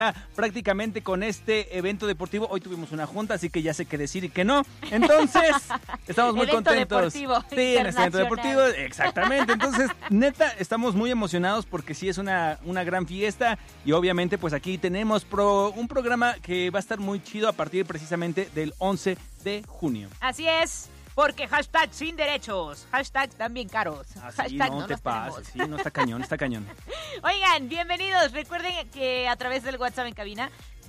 prácticamente con este evento deportivo. Hoy tuvimos una junta, así que ya sé qué decir y qué no. Entonces, estamos muy contentos. Deportivo sí, en este evento deportivo, exactamente. Entonces, neta, estamos muy emocionados porque sí es una gran fiesta y obviamente pues aquí tenemos un programa que va a estar muy chido a partir precisamente del 11 de junio. Así es. Porque hashtag sin derechos, hashtag también caros. Así hashtag no te pases, sí, no está cañón, está cañón. Oigan, bienvenidos. Recuerden que a través del WhatsApp en cabina,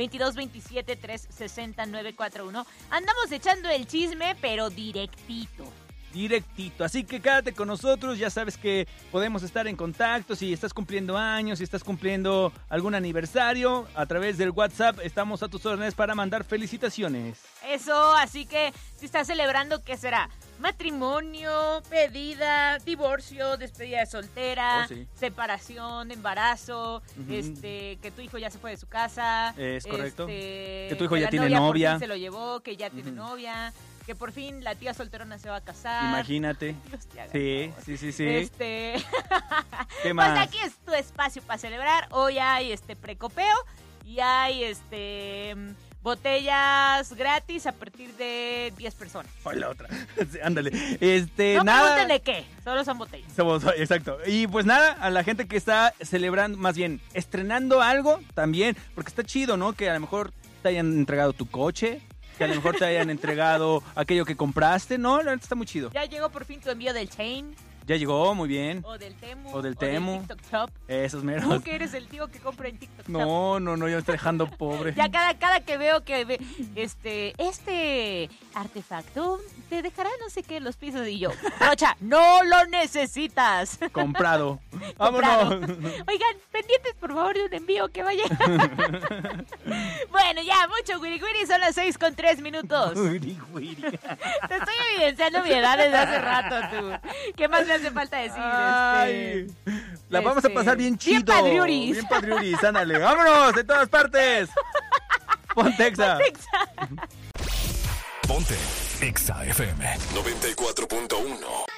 2227-360-941, andamos echando el chisme, pero directito. Así que quédate con nosotros, ya sabes que podemos estar en contacto si estás cumpliendo años, si estás cumpliendo algún aniversario, a través del WhatsApp estamos a tus órdenes para mandar felicitaciones. Eso, así que si estás celebrando, ¿qué será? Matrimonio, pedida, divorcio, despedida de soltera, separación, embarazo, que tu hijo ya se fue de su casa. Es correcto. Que tu hijo ya tiene novia. Por fin se lo llevó, que ya tiene novia. Que por fin la tía solterona se va a casar. Imagínate. Dios te haga sí. ¿Qué más? Pues aquí es tu espacio para celebrar. Hoy hay precopeo y hay botellas gratis a partir de 10 personas. Hoy la otra. Ándale. No nada. pregunten de qué, solo son botellas. Exacto. Y pues nada, a la gente que está celebrando, más bien, estrenando algo también, porque está chido, ¿no? Que a lo mejor te hayan entregado tu coche, que a lo mejor te hayan entregado aquello que compraste, ¿no? La verdad está muy chido. Ya llegó por fin tu envío del Chain. Ya llegó, muy bien. O del Temu. O del TikTok Shop. Esos meros. Tú que eres el tío que compra en TikTok Shop. No, yo me estoy dejando pobre. Ya cada que veo que este artefacto te dejará no sé qué en los pisos y yo, Rocha, no lo necesitas. Comprado. Vámonos. Oigan, pendientes por favor de un envío que vaya. Bueno, ya, mucho wiri wiri, son las 6:03. Wiri wiri. Te estoy evidenciando mi edad desde hace rato, tú. ¿Qué más me hace falta decir? La vamos a pasar bien chido. Bien padriuris, ándale. ¡Vámonos! ¡De todas partes! Ponte Exa. Ponte Exa FM 94.1.